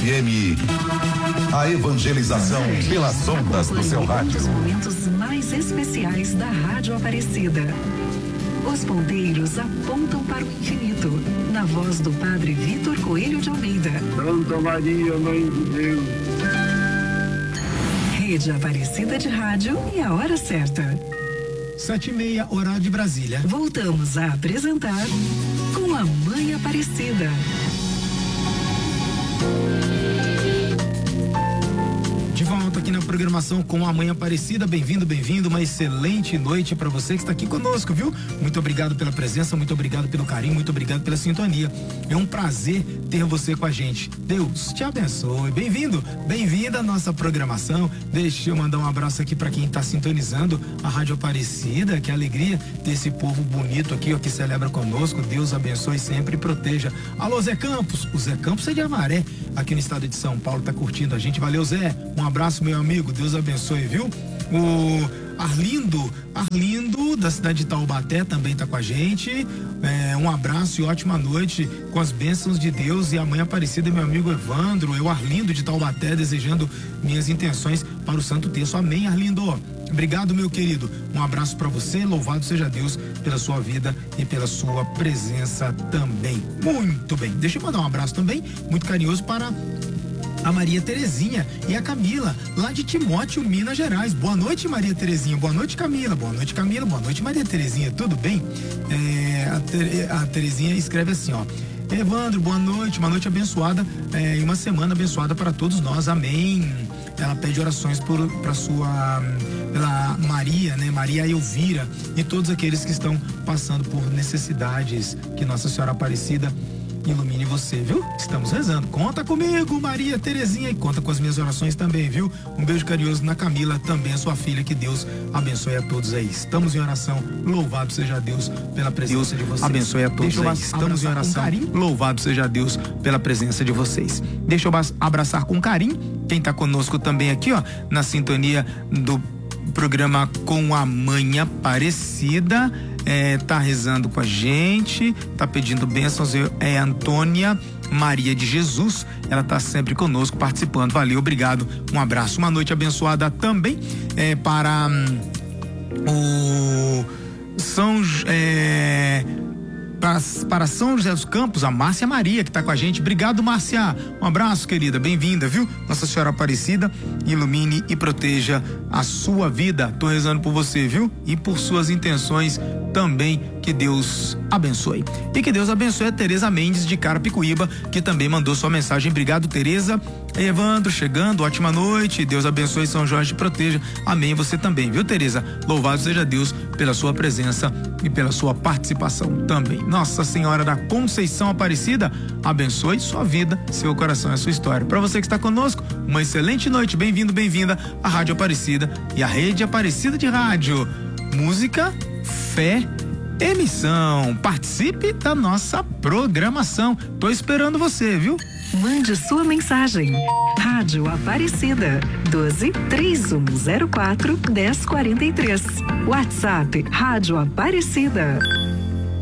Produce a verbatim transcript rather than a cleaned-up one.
M. A evangelização pelas ondas do seu rádio. Um dos momentos mais especiais da Rádio Aparecida. Os ponteiros apontam para o infinito, na voz do Padre Vitor Coelho de Almeida. Santa Maria, Mãe de Deus. Rede Aparecida de Rádio e a hora certa. Sete e meia, horário de Brasília. Voltamos a apresentar Com a Mãe Aparecida. De volta aqui na programação Com a Mãe Aparecida. Bem-vindo, bem-vindo. Uma excelente noite para você que está aqui conosco, viu? Muito obrigado pela presença, muito obrigado pelo carinho, muito obrigado pela sintonia. É um prazer ter você com a gente. Deus te abençoe. Bem-vindo, bem-vinda à nossa programação. Deixa eu mandar um abraço aqui para quem está sintonizando a Rádio Aparecida. Que alegria ter esse povo bonito aqui, ó, que celebra conosco. Deus abençoe sempre e proteja. Alô, Zé Campos. O Zé Campos é de Avaré, aqui no estado de São Paulo, tá curtindo a gente. Valeu, Zé. Um abraço, meu amigo. Deus abençoe, viu? O Arlindo, Arlindo, da cidade de Taubaté, também tá com a gente. É, um abraço e ótima noite com as bênçãos de Deus. E a Mãe Aparecida, meu amigo Evandro. Eu, Arlindo, de Taubaté, desejando minhas intenções para o Santo Terço. Amém, Arlindo. Obrigado, meu querido. Um abraço para você. Louvado seja Deus pela sua vida e pela sua presença também. Muito bem. Deixa eu mandar um abraço também, muito carinhoso, para a Maria Terezinha e a Camila, lá de Timóteo, Minas Gerais. Boa noite, Maria Terezinha. Boa noite, Camila. Boa noite, Camila. Boa noite, Maria Terezinha. Tudo bem? É, a, Tere, a Terezinha escreve assim, ó. Evandro, boa noite. Uma noite abençoada é, e uma semana abençoada para todos nós. Amém. Ela pede orações por para sua pela Maria, né? Maria Elvira e todos aqueles que estão passando por necessidades. Que Nossa Senhora Aparecida ilumine você, viu? Estamos rezando. Conta comigo, Maria Terezinha, e conta com as minhas orações também, viu? Um beijo carinhoso na Camila, também a sua filha, que Deus abençoe a todos aí. Estamos em oração, louvado seja Deus pela presença Deus de vocês. Abençoe a todos aí. Estamos em oração, louvado seja Deus pela presença de vocês. Deixa eu abraçar com carinho quem tá conosco também aqui, ó, na sintonia do programa Com a Mãe Aparecida. É, tá rezando com a gente, tá pedindo bênçãos, é a Antônia Maria de Jesus, ela tá sempre conosco participando, valeu, obrigado, um abraço, uma noite abençoada também é, para hum, o São é, para, para São José dos Campos, a Márcia Maria que tá com a gente, obrigado, Márcia, um abraço, querida, bem-vinda, viu? Nossa Senhora Aparecida ilumine e proteja a sua vida, tô rezando por você, viu? E por suas intenções também, que Deus abençoe. E que Deus abençoe a Tereza Mendes de Carapicuíba, que também mandou sua mensagem. Obrigado, Tereza. Evandro chegando, ótima noite, Deus abençoe, São Jorge te proteja, amém, você também, viu, Tereza? Louvado seja Deus pela sua presença e pela sua participação também. Nossa Senhora da Conceição Aparecida abençoe sua vida, seu coração e a sua história. Para você que está conosco, uma excelente noite, bem-vindo, bem-vinda à Rádio Aparecida e à Rede Aparecida de Rádio. Música, fé, emissão. Participe da nossa programação. Tô esperando você, viu? Mande sua mensagem. Rádio Aparecida doze, três um zero quatro, dez quarenta e três. WhatsApp Rádio Aparecida